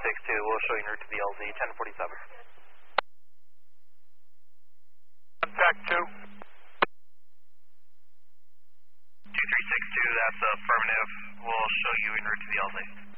we'll show you en route to the LZ, 1047. Contact 2. 2362, that's affirmative. We'll show you en route to the LZ.